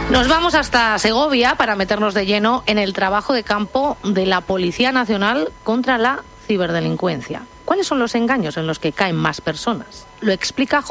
Nos vamos hasta Segovia para meternos de lleno en el trabajo de campo de la Policía Nacional contra la ciberdelincuencia. ¿Cuáles son los engaños en los que caen más personas? Lo explica